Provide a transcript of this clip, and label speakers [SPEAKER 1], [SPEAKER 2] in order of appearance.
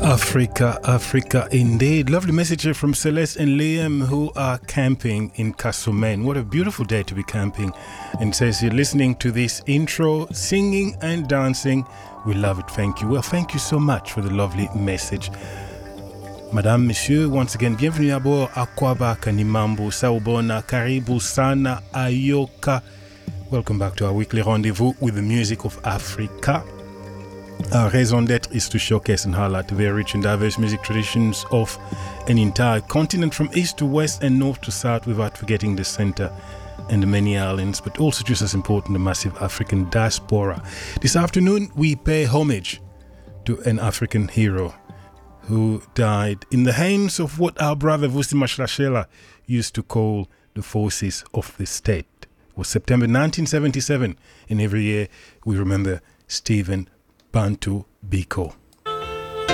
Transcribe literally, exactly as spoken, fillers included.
[SPEAKER 1] Africa, Africa indeed. Lovely message here from Celeste and Liam, who are camping in Kasumane. What a beautiful day to be camping. And says you're listening to this intro, singing and dancing. We love it. Thank you. Well, thank you so much for the lovely message. Madame, Monsieur, once again, bienvenue à bord. Akwaba Kanimambo, Saubona, Karibu Sana, Ayoka. Welcome back to our weekly rendezvous with the music of Africa. Our raison d'etre is to showcase and highlight the very rich and diverse music traditions of an entire continent from east to west and north to south, without forgetting the center and the many islands, but also just as important, the massive African diaspora. This afternoon, we pay homage to an African hero who died in the hands of what our brother Vusi Mashlashela used to call the forces of the state. It was September nineteen seventy-seven, and every year we remember Stephen Bantu Biko.